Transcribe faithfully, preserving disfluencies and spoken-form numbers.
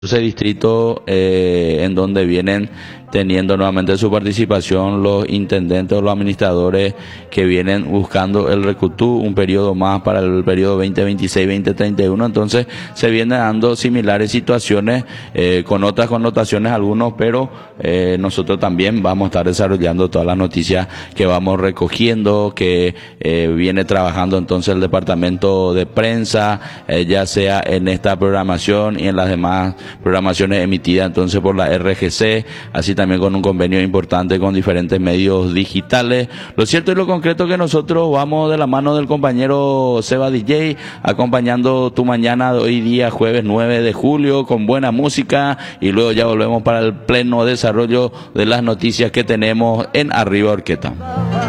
Ese distrito eh, en donde vienen teniendo nuevamente su participación los intendentes o los administradores que vienen buscando el Recutú, un periodo más para el periodo veinte veintiséis veinte treinta y uno. Entonces se vienen dando similares situaciones eh, con otras connotaciones algunos, pero eh, nosotros también vamos a estar desarrollando todas las noticias que vamos recogiendo, que eh, viene trabajando entonces el departamento de prensa, eh, ya sea en esta programación y en las demás programaciones emitidas entonces por la R G C, así también con un convenio importante con diferentes medios digitales. Lo cierto y lo concreto que nosotros vamos de la mano del compañero Seba D J, acompañando tu mañana de hoy día jueves nueve de julio con buena música, y luego ya volvemos para el pleno desarrollo de las noticias que tenemos en Arriba Orquesta.